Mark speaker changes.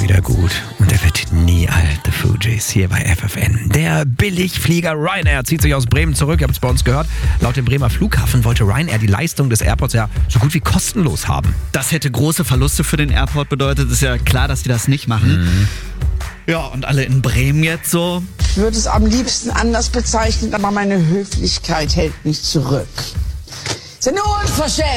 Speaker 1: wieder gut und er wird nie alt, The Fugees, hier bei FFN. Der Billigflieger Ryanair zieht sich aus Bremen zurück, ihr habt es bei uns gehört. Laut dem Bremer Flughafen wollte Ryanair die Leistung des Airports ja so gut wie kostenlos haben.
Speaker 2: Das hätte große Verluste für den Airport bedeutet, ist ja klar, dass die das nicht machen. Ja, und alle in Bremen jetzt so?
Speaker 3: Ich würde es am liebsten anders bezeichnen, aber meine Höflichkeit hält mich zurück. Ist ja nur unverschämt.